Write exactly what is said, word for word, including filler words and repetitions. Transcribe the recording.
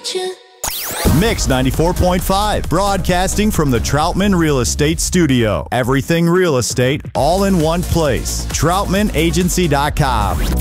you. Mix ninety-four point five, broadcasting from the Troutman Real Estate Studio. Everything real estate, all in one place. Troutman Agency dot com.